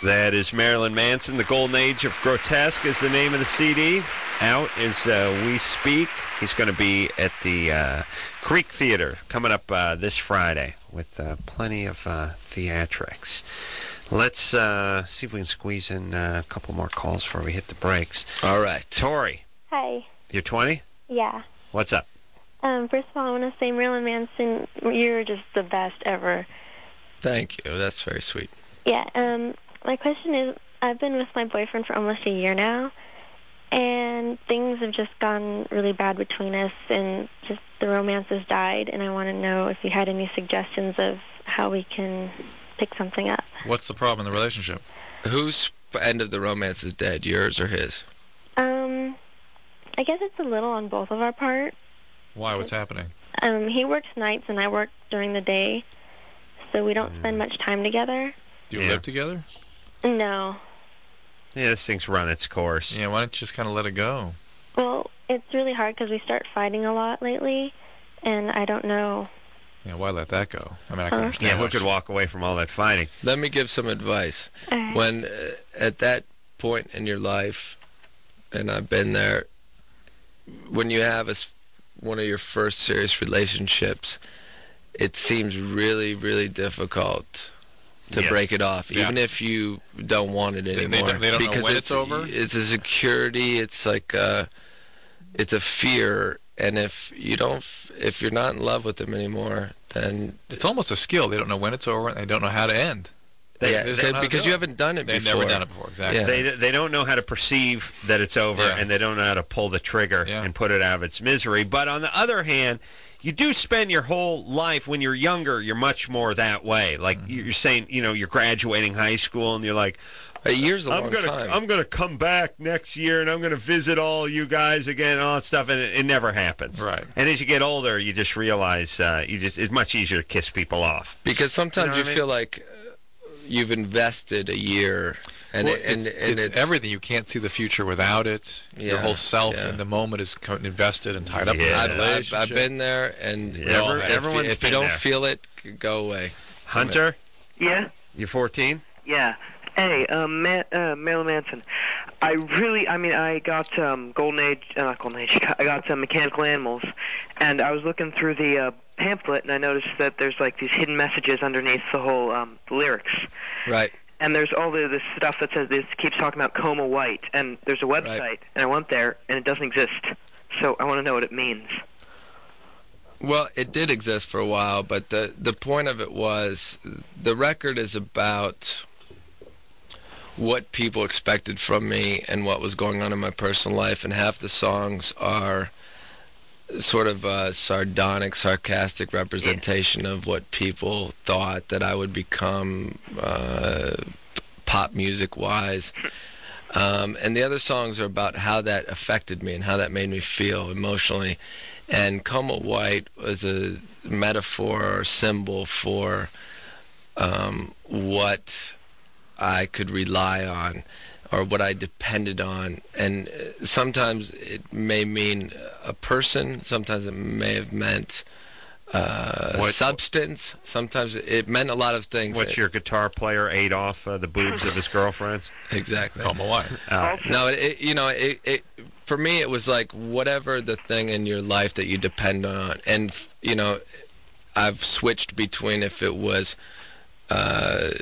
That is Marilyn Manson. The Golden Age of Grotesque is the name of the CD. Out as we speak. He's going to be at the Creek Theater coming up this Friday with plenty of theatrics. Let's see if we can squeeze in a couple more calls before we hit the breaks. All right. Tori. Hi. You're 20? Yeah. What's up? First of all, I want to say, Marilyn Manson, you're just the best ever. Thank you. That's very sweet. Yeah. My question is, I've been with my boyfriend for almost a year now, and things have just gone really bad between us, and just the romance has died, and I want to know if you had any suggestions of how we can pick something up. What's the problem in the relationship? Whose end of the romance is dead, yours or his? I guess it's a little on both of our part. Why? What's happening? He works nights, and I work during the day, so we don't spend much time together. Do you live together? No. Yeah, this thing's run its course. Yeah, why don't you just kind of let it go? Well, it's really hard because we start fighting a lot lately, and I don't know. Yeah, why let that go? I mean, I can understand. Yeah, who could walk away from all that fighting? Let me give some advice. When at that point in your life, and I've been there, when you have one of your first serious relationships, it seems really, really difficult to break it off, even if you don't want it anymore. They don't because know when it's over? It's a security. It's like it's a fear. And if you're not in love with them anymore, then it's almost a skill. They don't know when it's over, and they don't know how to end. Because you haven't done it before. They've never done it before, exactly. Yeah. They don't know how to perceive that it's over, and they don't know how to pull the trigger and put it out of its misery. But on the other hand, you do spend your whole life, when you're younger, you're much more that way. Like you're saying, you're graduating high school, and you're like, a year's a long time. I'm going to come back next year, and I'm going to visit all you guys again, and all that stuff, and it never happens. Right. And as you get older, you just realize it's much easier to kiss people off. Because sometimes you feel like you've invested a year, and it's everything. You can't see the future without it. Your whole self in the moment is invested and tied up with that relationship. I've been there, and if you don't feel it, go away. Hunter? Yeah? You're 14? Yeah. Hey, Marilyn Manson. I got Golden Age, not Golden Age, I got Mechanical Animals, and I was looking through the pamphlet, and I noticed that there's like these hidden messages underneath the whole lyrics. Right. And there's all this stuff that says this keeps talking about Coma White, and there's a website, and I went there, and it doesn't exist. So I want to know what it means. Well, it did exist for a while, but the point of it was the record is about what people expected from me and what was going on in my personal life, and half the songs are sort of a sardonic, sarcastic representation of what people thought that I would become pop music-wise. And the other songs are about how that affected me and how that made me feel emotionally. And Coma White was a metaphor or symbol for what I could rely on or what I depended on. And sometimes it may mean a person, sometimes it may have meant substance, sometimes it meant a lot of things. What's your guitar player ate off the boobs of his girlfriends? Exactly. Coma White. No, for me it was like whatever the thing in your life that you depend on. And I've switched between if it was